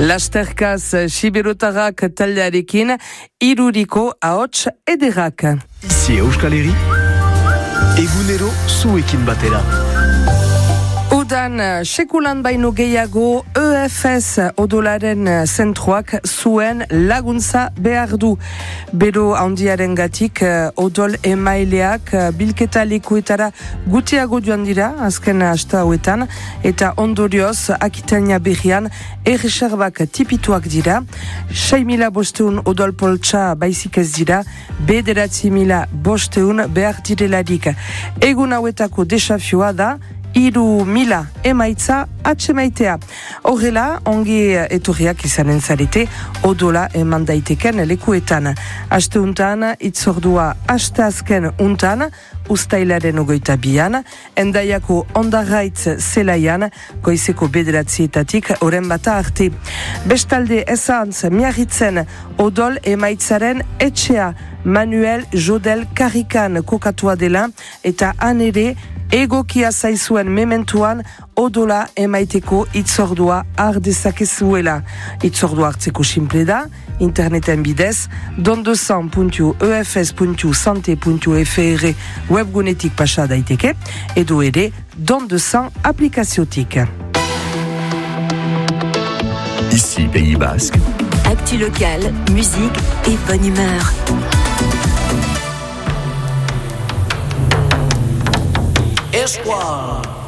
Lasterkaz Siberotarrak taldearekin iruriko ahots ederrak. Ici Euskal Herri, egunero zuekin batera. Udan sekulan baino gehiago EFS odolaren zentroak zuen laguntza behar du. Bero handiaren gatik odol emaileak bilketa lekuetara gutiago joan dira azken hasta hauetan eta ondorioz Akitania berrian erreserbak tipituak dira. 6.500 odol poltsa baizik ez dira, 9.500 behar direlarik. Egun hauetako desafioa da 3.000 emaitza atxemaitea. Horrela, ongi etorriak izanen zarete, odola eman daiteken lekuetan. Aste untan, itzordua aste azken untan, ustailaren 22an, Endaiako Ondarraitz zelaian, goizeko 9:00 oren bata arte. Bestalde ezantz miarritzen odol emaitzaren etxea Manuel Jodel Karikan kokatua dela eta han ere egokia zaizuen mementuan odola emaiteko itzordua har dezakezuela. Itzordua hartzeko simple da, interneten bidez, don200.efs.sante.fr webgunetik pasa daiteke, edo ere don200 aplikaziotik. Ici Pays Basque. Actu locale, musique et bonne humeur. Espoir.